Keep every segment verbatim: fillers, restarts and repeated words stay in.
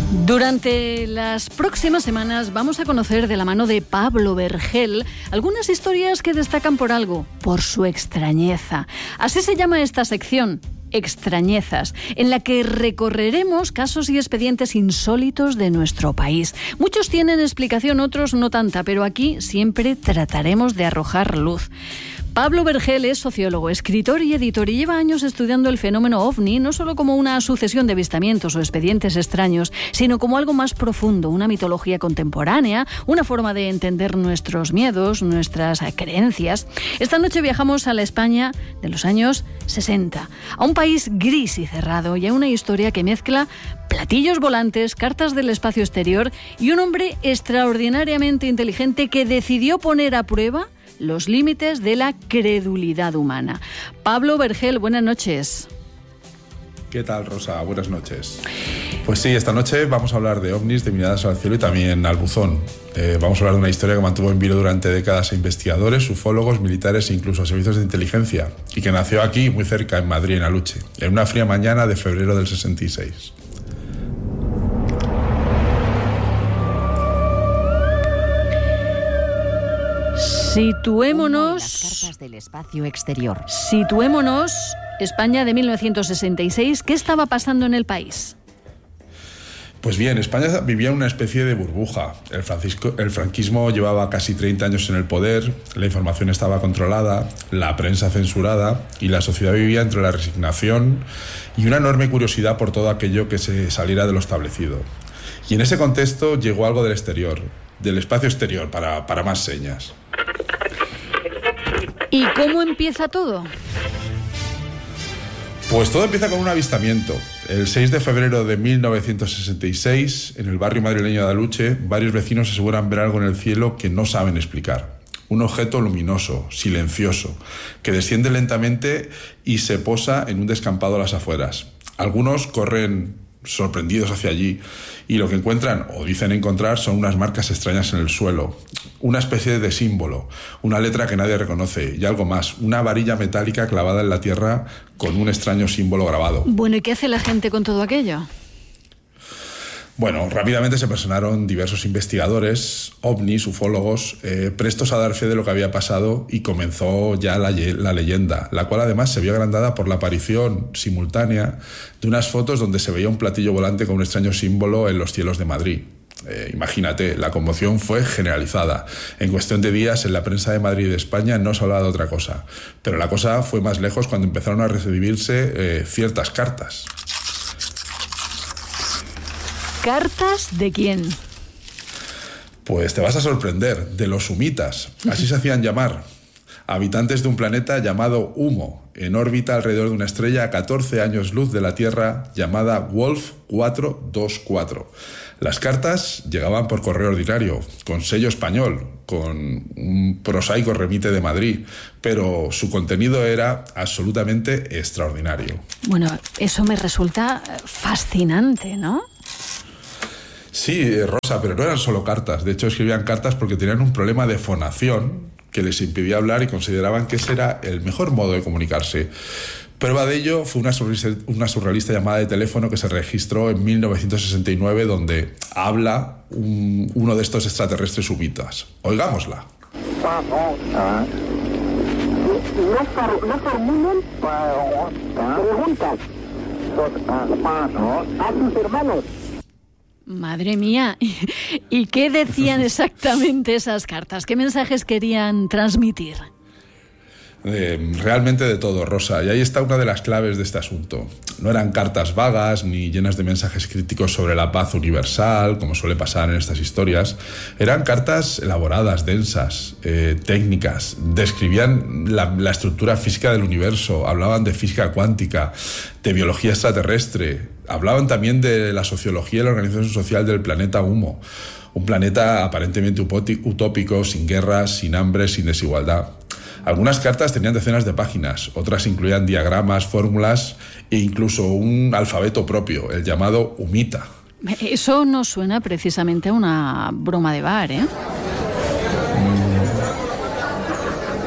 Durante las próximas semanas vamos a conocer de la mano de Pablo Vergel algunas historias que destacan por algo, por su extrañeza. Así se llama esta sección, Extrañezas, en la que recorreremos casos y expedientes insólitos de nuestro país. Muchos tienen explicación, otros no tanta, pero aquí siempre trataremos de arrojar luz. Pablo Vergel es sociólogo, escritor y editor y lleva años estudiando el fenómeno ovni, no solo como una sucesión de avistamientos o expedientes extraños, sino como algo más profundo, una mitología contemporánea, una forma de entender nuestros miedos, nuestras creencias. Esta noche viajamos a la España de los años sesenta, a un país gris y cerrado y a una historia que mezcla platillos volantes, cartas del espacio exterior y un hombre extraordinariamente inteligente que decidió poner a prueba los límites de la credulidad humana. Pablo Vergel, buenas noches. ¿Qué tal, Rosa? Buenas noches. Pues sí, esta noche vamos a hablar de ovnis, de miradas al cielo y también al buzón. Eh, vamos a hablar de una historia que mantuvo en vilo durante décadas a investigadores, ufólogos, militares e incluso a servicios de inteligencia, y que nació aquí, muy cerca, en Madrid, en Aluche, en una fría mañana de febrero del sesenta y seis. Situémonos. Las cartas del espacio exterior. Situémonos. España de mil novecientos sesenta y seis. ¿Qué estaba pasando en el país? Pues bien, España vivía en una especie de burbuja. El, francisco, el franquismo llevaba casi treinta años en el poder, la información estaba controlada, la prensa censurada y la sociedad vivía entre la resignación y una enorme curiosidad por todo aquello que se saliera de lo establecido. Y en ese contexto llegó algo del exterior, del espacio exterior, para, para más señas. ¿Y cómo empieza todo? Pues todo empieza con un avistamiento. El seis de febrero de mil novecientos sesenta y seis, en el barrio madrileño de Aluche, varios vecinos aseguran ver algo en el cielo que no saben explicar. Un objeto luminoso, silencioso, que desciende lentamente y se posa en un descampado a las afueras. Algunos corren sorprendidos hacia allí y lo que encuentran o dicen encontrar son unas marcas extrañas en el suelo, una especie de símbolo, una letra que nadie reconoce y algo más, una varilla metálica clavada en la tierra con un extraño símbolo grabado. Bueno, ¿y qué hace la gente con todo aquello? Bueno, rápidamente se personaron diversos investigadores, ovnis, ufólogos, eh, prestos a dar fe de lo que había pasado y comenzó ya la, la leyenda, la cual además se vio agrandada por la aparición simultánea de unas fotos donde se veía un platillo volante con un extraño símbolo en los cielos de Madrid. Eh, imagínate, la conmoción fue generalizada. En cuestión de días, en la prensa de Madrid y de España no se hablaba de otra cosa. Pero la cosa fue más lejos cuando empezaron a recibirse eh, ciertas cartas. ¿Cartas de quién? Pues te vas a sorprender, de los humitas, así se hacían llamar. Habitantes de un planeta llamado Humo, en órbita alrededor de una estrella a catorce años luz de la Tierra llamada Wolf cuatrocientos veinticuatro. Las cartas llegaban por correo ordinario, con sello español, con un prosaico remite de Madrid, pero su contenido era absolutamente extraordinario. Bueno, eso me resulta fascinante, ¿no? Sí, Rosa, pero no eran solo cartas. De hecho, escribían cartas porque tenían un problema de fonación que les impedía hablar y consideraban que ese era el mejor modo de comunicarse. Prueba de ello fue una surrealista, una surrealista llamada de teléfono que se registró en mil novecientos sesenta y nueve donde habla un, uno de estos extraterrestres humitas. Oigámosla. No formulen preguntas a sus hermanos. Madre mía, ¿y qué decían exactamente esas cartas? ¿Qué mensajes querían transmitir? Eh, realmente de todo, Rosa, y ahí está una de las claves de este asunto. No eran cartas vagas ni llenas de mensajes críticos sobre la paz universal, como suele pasar en estas historias. Eran cartas elaboradas, densas, eh, técnicas, describían la, la estructura física del universo, hablaban de física cuántica, de biología extraterrestre, hablaban también de la sociología y la organización social del planeta Humo, un planeta aparentemente utópico, sin guerras, sin hambre, sin desigualdad. Algunas cartas tenían decenas de páginas, otras incluían diagramas, fórmulas e incluso un alfabeto propio, el llamado Humita. Eso no suena precisamente a una broma de bar, ¿eh?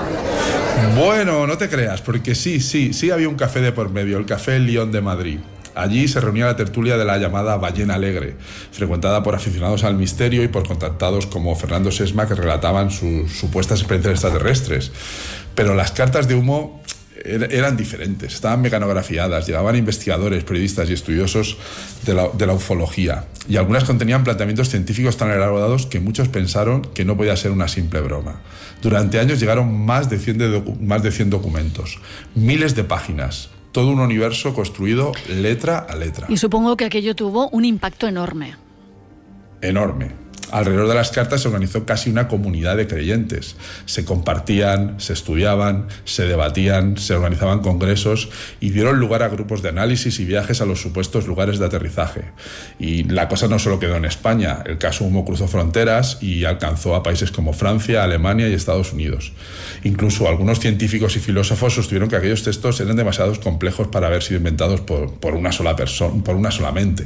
Bueno, no te creas, porque sí, sí, sí había un café de por medio, el Café León de Madrid. Allí se reunía la tertulia de la llamada Ballena Alegre, frecuentada por aficionados al misterio y por contactados como Fernando Sesma, que relataban sus supuestas experiencias extraterrestres. Pero las cartas de humo eran diferentes, estaban mecanografiadas, llevaban investigadores, periodistas y estudiosos de la, de la ufología, y algunas contenían planteamientos científicos tan elaborados que muchos pensaron que no podía ser una simple broma. Durante años llegaron más de cien, de docu- más de cien documentos, miles de páginas, todo un universo construido letra a letra. Y supongo que aquello tuvo un impacto enorme. Enorme. Alrededor de las cartas se organizó casi una comunidad de creyentes. Se compartían, se estudiaban, se debatían, se organizaban congresos y dieron lugar a grupos de análisis y viajes a los supuestos lugares de aterrizaje. Y la cosa no solo quedó en España. El caso Humo cruzó fronteras y alcanzó a países como Francia, Alemania y Estados Unidos. Incluso algunos científicos y filósofos sostuvieron que aquellos textos eran demasiado complejos para haber sido inventados por, por una sola persona, por una sola mente.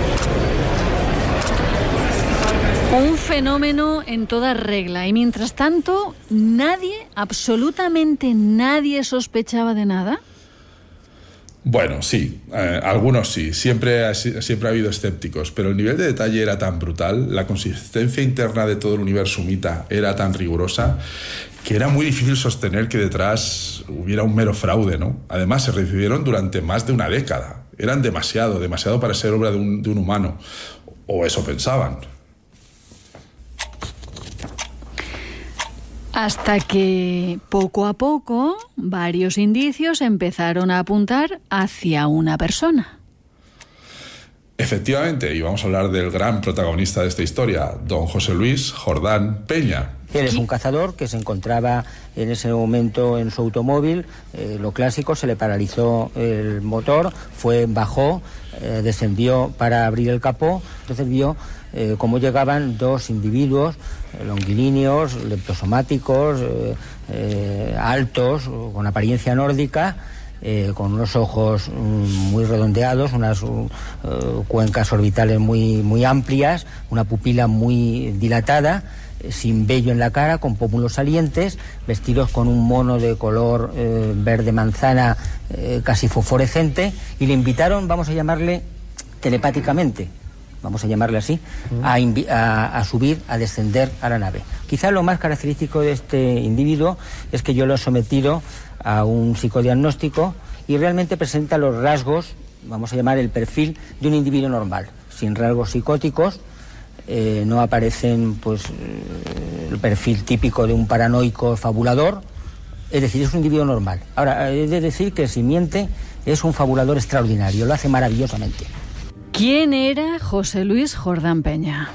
Un fenómeno en toda regla. Y mientras tanto, nadie, absolutamente nadie sospechaba de nada. Bueno, sí, eh, algunos sí, siempre ha, siempre ha habido escépticos, pero el nivel de detalle era tan brutal, la consistencia interna de todo el universo Mita era tan rigurosa, que era muy difícil sostener que detrás hubiera un mero fraude, ¿no? Además, se recibieron durante más de una década. Eran demasiado, demasiado para ser obra de un, de un humano, o eso pensaban. Hasta que, poco a poco, varios indicios empezaron a apuntar hacia una persona. Efectivamente, y vamos a hablar del gran protagonista de esta historia, don José Luis Jordán Peña. Él es un cazador que se encontraba en ese momento en su automóvil, eh, lo clásico, se le paralizó el motor, fue, bajó, eh, descendió para abrir el capó, entonces vio eh, cómo llegaban dos individuos eh, longilíneos, leptosomáticos, eh, eh, altos, con apariencia nórdica, Eh, con unos ojos um, muy redondeados, unas uh, cuencas orbitales muy, muy amplias, una pupila muy dilatada, eh, sin vello en la cara, con pómulos salientes, vestidos con un mono de color eh, verde manzana eh, casi fosforescente, y le invitaron, vamos a llamarle telepáticamente, vamos a llamarle así, a, invi- a, a subir, a descender a la nave. Quizá lo más característico de este individuo es que yo lo he sometido a un psicodiagnóstico y realmente presenta los rasgos, vamos a llamar el perfil de un individuo normal, sin rasgos psicóticos, eh, no aparecen pues eh, el perfil típico de un paranoico fabulador, es decir, es un individuo normal. Ahora, he de decir que si miente es un fabulador extraordinario, lo hace maravillosamente. ¿Quién era José Luis Jordán Peña?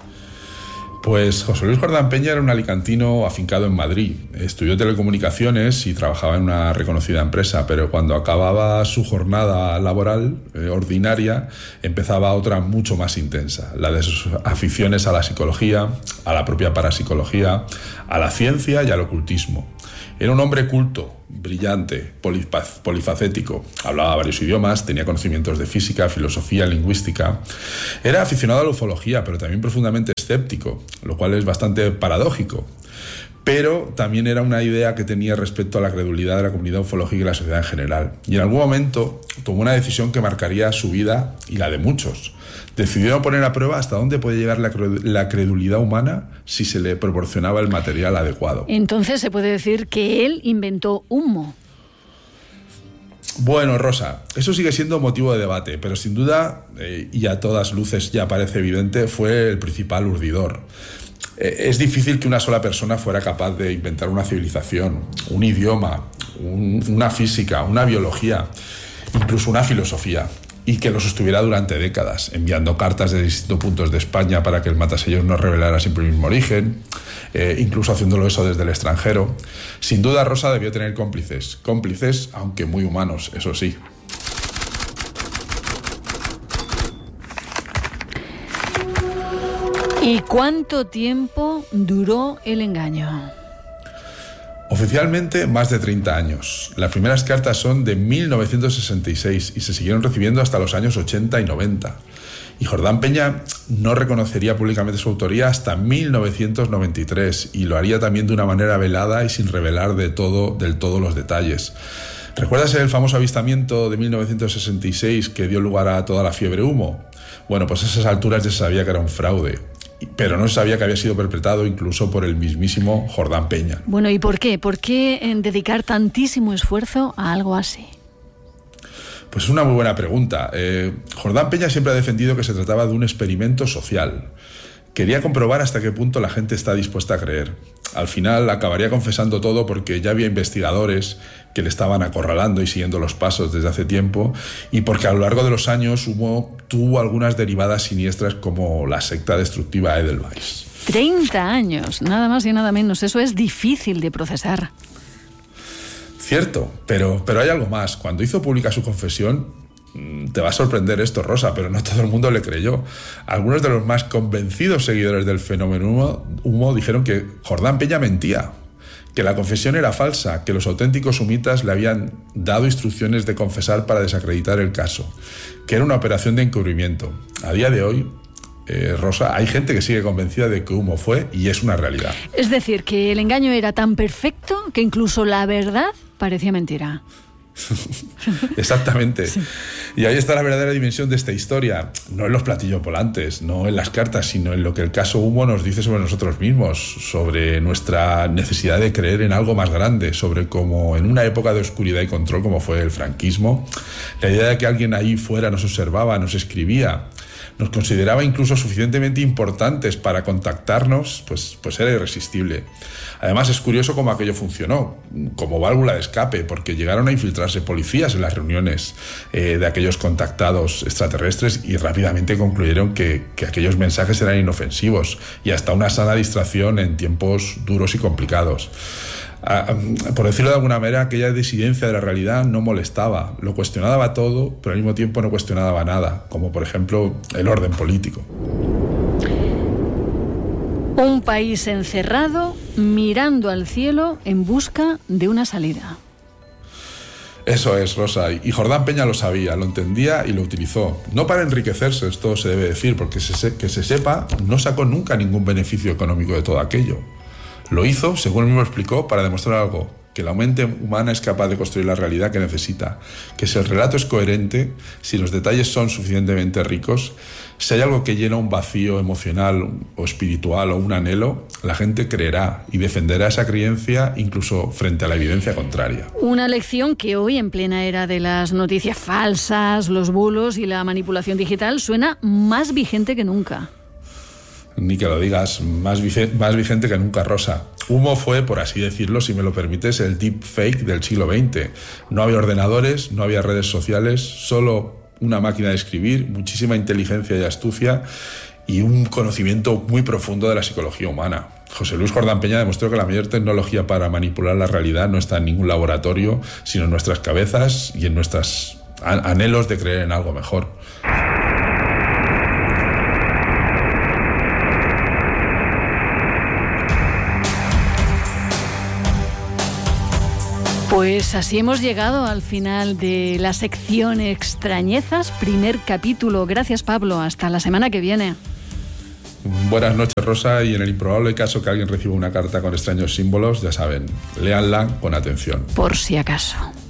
Pues José Luis Jordán Peña era un alicantino afincado en Madrid. Estudió telecomunicaciones y trabajaba en una reconocida empresa, pero cuando acababa su jornada laboral eh, ordinaria, empezaba otra mucho más intensa, la de sus aficiones a la psicología, a la propia parapsicología, a la ciencia y al ocultismo. Era un hombre culto, brillante, polifaz- polifacético. Hablaba varios idiomas, tenía conocimientos de física, filosofía, lingüística. Era aficionado a la ufología, pero también profundamente escéptico, lo cual es bastante paradójico. Pero también era una idea que tenía respecto a la credulidad de la comunidad ufológica y la sociedad en general. Y en algún momento tomó una decisión que marcaría su vida y la de muchos. Decidió poner a prueba hasta dónde puede llegar la, cre- la credulidad humana si se le proporcionaba el material adecuado. Entonces se puede decir que él inventó humo. Bueno, Rosa, eso sigue siendo motivo de debate, pero sin duda, eh, y a todas luces ya parece evidente, fue el principal urdidor. Eh, es difícil que una sola persona fuera capaz de inventar una civilización, un idioma, un, una física, una biología, incluso una filosofía, y que lo sostuviera durante décadas, enviando cartas de distintos puntos de España para que el matasellos no revelara siempre el mismo origen, eh, incluso haciéndolo eso desde el extranjero. Sin duda, Rosa debió tener cómplices, cómplices, aunque muy humanos, eso sí. ¿Y cuánto tiempo duró el engaño? Oficialmente, más de treinta años. Las primeras cartas son de mil novecientos sesenta y seis y se siguieron recibiendo hasta los años ochenta y noventa. Y Jordán Peña no reconocería públicamente su autoría hasta mil novecientos noventa y tres y lo haría también de una manera velada y sin revelar de todo, del todo los detalles. ¿Recuerdas el famoso avistamiento de mil novecientos sesenta y seis que dio lugar a toda la fiebre humo? Bueno, pues a esas alturas ya se sabía que era un fraude, pero no se sabía que había sido perpetrado incluso por el mismísimo Jordán Peña. Bueno, ¿y por qué? ¿Por qué en dedicar tantísimo esfuerzo a algo así? Pues es una muy buena pregunta. Eh, Jordán Peña siempre ha defendido que se trataba de un experimento social. Quería comprobar hasta qué punto la gente está dispuesta a creer. Al final acabaría confesando todo porque ya había investigadores que le estaban acorralando y siguiendo los pasos desde hace tiempo, y porque a lo largo de los años hubo, tuvo algunas derivadas siniestras como la secta destructiva Edelweiss. treinta años, nada más y nada menos. Eso es difícil de procesar. Cierto, pero, pero hay algo más. Cuando hizo pública su confesión, te va a sorprender esto, Rosa, pero no todo el mundo le creyó. Algunos de los más convencidos seguidores del fenómeno humo, humo dijeron que Jordán Peña mentía, que la confesión era falsa, que los auténticos humitas le habían dado instrucciones de confesar para desacreditar el caso, que era una operación de encubrimiento. A día de hoy, eh, Rosa, hay gente que sigue convencida de que Humo fue y es una realidad. Es decir, que el engaño era tan perfecto que incluso la verdad parecía mentira. Exactamente. Sí. Y ahí está la verdadera dimensión de esta historia. No en los platillos volantes, no en las cartas, sino en lo que el caso Humo nos dice sobre nosotros mismos, sobre nuestra necesidad de creer en algo más grande, sobre cómo en una época de oscuridad y control como fue el franquismo, la idea de que alguien ahí fuera nos observaba, nos escribía, nos consideraba incluso suficientemente importantes para contactarnos, pues, pues era irresistible. Además, es curioso cómo aquello funcionó, como válvula de escape, porque llegaron a infiltrarse policías en las reuniones eh, de aquellos contactados extraterrestres y rápidamente concluyeron que, que aquellos mensajes eran inofensivos y hasta una sana distracción en tiempos duros y complicados. Ah, por decirlo de alguna manera, aquella disidencia de la realidad no molestaba, lo cuestionaba todo, pero al mismo tiempo no cuestionaba nada, como por ejemplo el orden político. Un país encerrado, mirando al cielo en busca de una salida. Eso es, Rosa, y Jordán Peña lo sabía, lo entendía y lo utilizó. No para enriquecerse, esto se debe decir, porque se, que se sepa, no sacó nunca ningún beneficio económico de todo aquello. Lo hizo, según él mismo explicó, para demostrar algo, que la mente humana es capaz de construir la realidad que necesita, que si el relato es coherente, si los detalles son suficientemente ricos, si hay algo que llena un vacío emocional o espiritual o un anhelo, la gente creerá y defenderá esa creencia incluso frente a la evidencia contraria. Una lección que hoy, en plena era de las noticias falsas, los bulos y la manipulación digital, suena más vigente que nunca. Ni que lo digas, más, más vigente que nunca, Rosa. Humo fue, por así decirlo, si me lo permites, el deepfake del siglo veinte. No había ordenadores, no había redes sociales, solo una máquina de escribir, muchísima inteligencia y astucia y un conocimiento muy profundo de la psicología humana. José Luis Jordán Peña demostró que la mayor tecnología para manipular la realidad no está en ningún laboratorio, sino en nuestras cabezas y en nuestros anhelos de creer en algo mejor. Pues así hemos llegado al final de la sección Extrañezas, primer capítulo. Gracias, Pablo. Hasta la semana que viene. Buenas noches, Rosa, y en el improbable caso que alguien reciba una carta con extraños símbolos, ya saben, léanla con atención. Por si acaso.